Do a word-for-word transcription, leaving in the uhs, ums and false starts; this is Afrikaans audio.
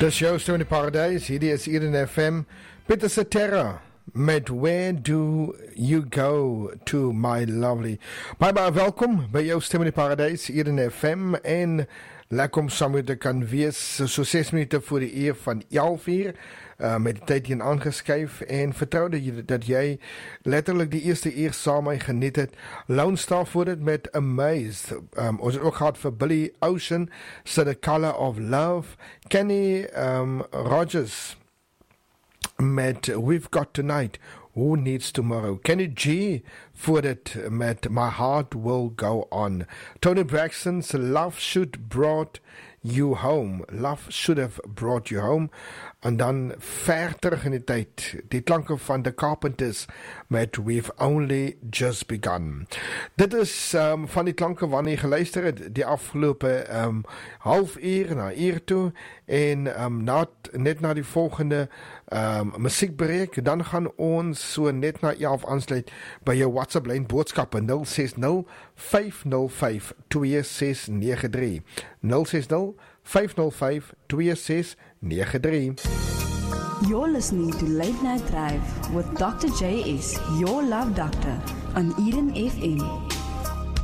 Dis jou Stem in die Paradijs, hierdie is Eden F M. Peter Cetera met Where Do You Go To My Lovely. Baie baie welkom by jou Stem in die Paradijs, Eden F M, en lekker om saam met te kan wees, so ses minute voor die eer van elf uur, uh, met die tyd hier aangeskuif, en vertrou dat jy, dat jy letterlik die eerste eer saam my geniet het. Lone Star voor dit met Amazed. Um, ons het ook gehad vir Billy Ocean, so The Color of Love, Kenny um, Rogers met We've Got Tonight, Who Needs Tomorrow, Kenny G voor dit met My Heart Will Go On, Tony Braxton's Love Should Brought You Home, Love Should Have Brought You Home, en dan ver terug in die tyd, die klanke van The Carpenters met We've Only Just Begun. Dit is um, van die klanke wanneer jy geluister het die afgelopen um, half uur na uur toe, en um, na, net na die volgende um, muziekbreek, dan gaan ons so net na elf aansluit by jou WhatsApp lyn boodskappe nul ses nul vyf nul vyf twee ses nege drie nul ses nul vyf nul vyf twee ses nege drie. You're listening to Late Night Drive with Doctor J S, your love doctor, on Eden F M.